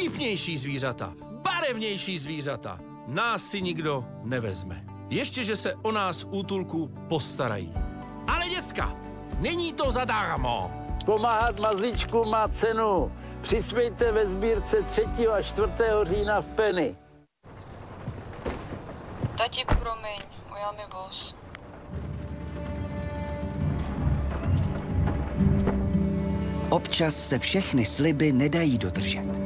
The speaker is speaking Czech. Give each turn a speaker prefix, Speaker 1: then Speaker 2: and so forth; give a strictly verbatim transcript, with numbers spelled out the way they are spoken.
Speaker 1: vtipnější zvířata, barevnější zvířata. Nás si nikdo nevezme. Ještě, že se o nás v útulku postarají. Ale děcka, není to zadarmo.
Speaker 2: Pomáhat mazlíčku má cenu. Přispějte ve sbírce třetího a čtvrtého října v Penny.
Speaker 3: Tati, promiň, ujel mi bus.
Speaker 4: Občas se všechny sliby nedají dodržet.